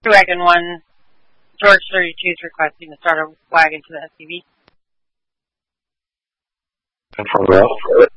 Wagon 1, George 32 is requesting to start a wagon to the SUV. And from Ralph.